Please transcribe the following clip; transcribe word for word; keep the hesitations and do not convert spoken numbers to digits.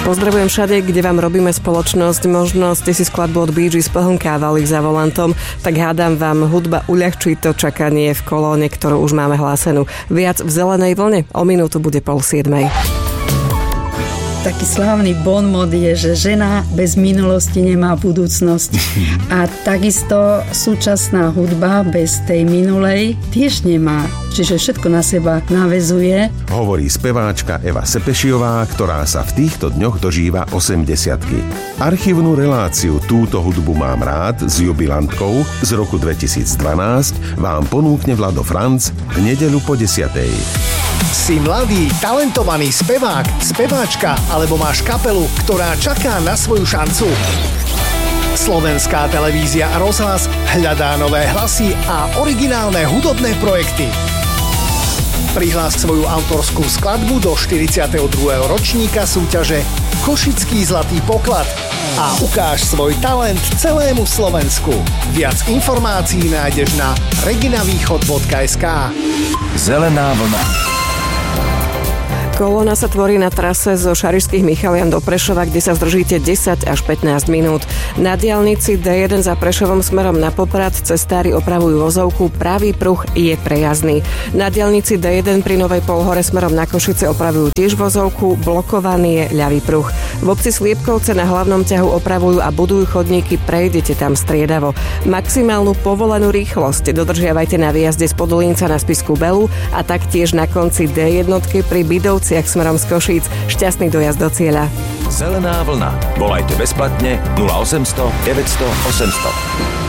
Pozdravujem všade, kde vám robíme spoločnosť. Možno ste si skladbu od Bee Gees pohlnkávali za volantom, tak hádam vám hudba uľahčí to čakanie v kolóne, ktorú už máme hlásenú. Viac v zelenej vlne, o minútu bude pol siedmej. Taký slávny bonmot je, že žena bez minulosti nemá budúcnosť. A takisto súčasná hudba bez tej minulej tiež nemá. Čiže všetko na seba naväzuje. Hovorí speváčka Eva Sepešiová, ktorá sa v týchto dňoch dožíva osemdesiatky. Archívnu reláciu Túto hudbu mám rád s jubilantkou z roku dvetisícdvanásť vám ponúkne Vlado Franc v nedeľu po desiatej. Si mladý, talentovaný spevák, speváčka alebo máš kapelu, ktorá čaká na svoju šancu? Slovenská televízia a rozhlas hľadá nové hlasy a originálne hudobné projekty. Prihlás svoju autorskú skladbu do štyridsiateho druhého ročníka súťaže Košický zlatý poklad a ukáž svoj talent celému Slovensku. Viac informácií nájdeš na reginavýchod bodka es ká. Zelená vlna. Kolóna sa tvorí na trase zo Šarišských Michalian do Prešova, kde sa zdržíte desať až pätnásť minút. Na diaľnici dé jeden za Prešovom smerom na Poprad cestári opravujú vozovku, pravý pruh je prejazdný. Na diaľnici dé jeden pri Novej Polhore smerom na Košice opravujú tiež vozovku, blokovaný je ľavý pruh. V obci Sliepkovce na hlavnom ťahu opravujú a budujú chodníky, prejdete tam striedavo. Maximálnu povolenú rýchlosť dodržiavajte na výjazde z Podolínca na Spišskú Belu a taktiež na konci dé jeden pri Bidovciach smerom z Košíc. Šťastný dojazd do cieľa. Zelená vlna. Volajte bezplatne nula osemsto deväťsto osemsto.